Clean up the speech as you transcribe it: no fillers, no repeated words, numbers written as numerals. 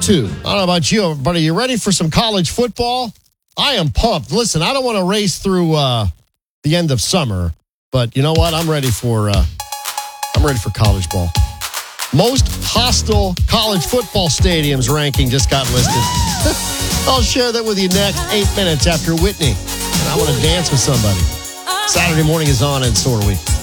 to. I don't know about you, but are you ready for some college football? I am pumped. Listen, I don't want to race through the end of summer, but you know what? I'm ready for college ball. Most hostile college football stadiums ranking just got listed. I'll share that with you next 8 minutes after Whitney. And I want to dance with somebody. Saturday morning is on, and so are we.